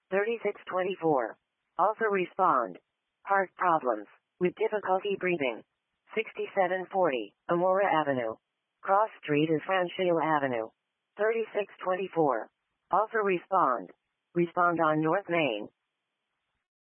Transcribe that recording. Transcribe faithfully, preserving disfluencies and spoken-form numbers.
thirty-six twenty-four. Also respond. Heart problems. With difficulty breathing. sixty-seven forty. Amora Avenue. Cross Street is Franchale Avenue. thirty-six twenty-four. Also respond. Respond on North Main.